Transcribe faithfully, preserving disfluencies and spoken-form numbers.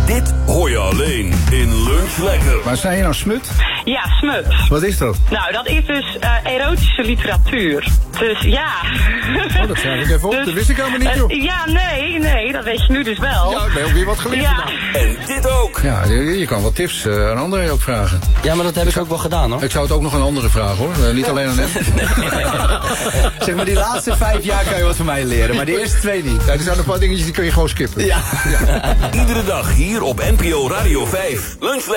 Dit hoor je alleen in Lunch Lekker. Maar zei je nou smut? Ja, smut. Wat is dat? Nou, dat is dus uh, erotische literatuur. Dus ja. Oh, dat schrijf ik even op. Dus, dat wist ik helemaal niet, joh. Uh, ja, nee, nee, dat weet je nu dus wel. Ja, ik ben ook weer wat geleerd ja. vandaag. En dit ook. Ja, je, je kan wat tips uh, aan anderen ook vragen. Ja, maar dat heb ik ook wel gedaan, hoor. Ik zou het ook nog aan anderen vragen, hoor. Uh, niet alleen aan hem. Zeg maar, die laatste vijf jaar kan je wat van mij leren, maar de eerste twee niet. Ja, er zijn een paar dingetjes die kun je gewoon skippen. Ja. Ja. Iedere dag hier op N P O Radio vijf. Lunch